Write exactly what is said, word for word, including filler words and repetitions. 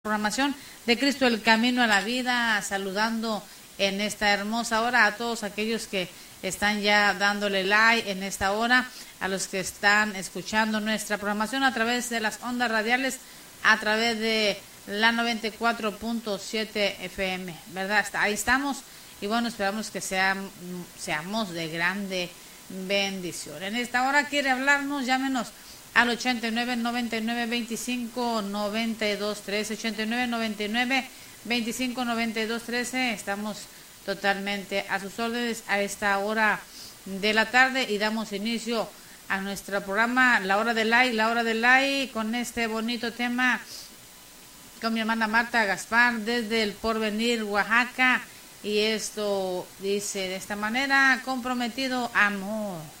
Programación de Cristo el Camino a la Vida, saludando en esta hermosa hora a todos aquellos que están ya dándole like en esta hora, a los que están escuchando nuestra programación a través de las ondas radiales, a través de la noventa y cuatro punto siete F M, ¿verdad? Hasta ahí estamos y bueno, esperamos que sean, seamos de grande bendición. En esta hora quiere hablarnos, llámenos al ochenta y nueve, noventa y nueve, veinticinco, noventa y dos, trece, ochenta y nueve, noventa y nueve, veinticinco, noventa y dos, trece. Estamos totalmente a sus órdenes a esta hora de la tarde y damos inicio a nuestro programa La Hora del Like, La Hora del Like, con este bonito tema con mi hermana Marta Gaspar desde el Porvenir, Oaxaca, y esto dice de esta manera: comprometido amor.